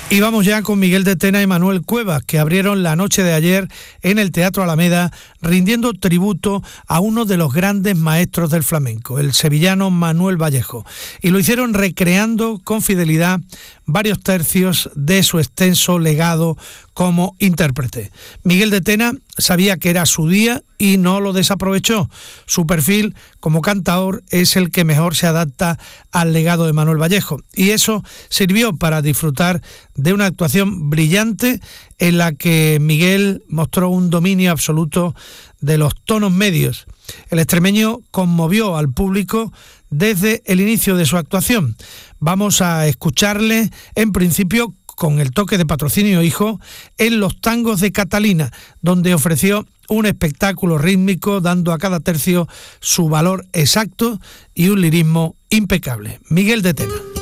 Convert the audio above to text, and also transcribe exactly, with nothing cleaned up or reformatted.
Y vamos ya con Miguel de Tena y Manuel Cuevas, que abrieron la noche de ayer en el Teatro Alameda, rindiendo tributo a uno de los grandes maestros del flamenco, el sevillano Manuel Vallejo. Y lo hicieron recreando con fidelidad varios tercios de su extenso legado como intérprete. Miguel de Tena sabía que era su día y no lo desaprovechó. Su perfil como cantaor es el que mejor se adapta al legado de Manuel Vallejo, y eso sirvió para disfrutar de una actuación brillante en la que Miguel mostró un dominio absoluto de los tonos medios. El extremeño conmovió al público desde el inicio de su actuación. Vamos a escucharle en principio con el toque de Patrocinio Hijo en Los Tangos de Catalina, donde ofreció un espectáculo rítmico dando a cada tercio su valor exacto y un lirismo impecable. Miguel de Tena.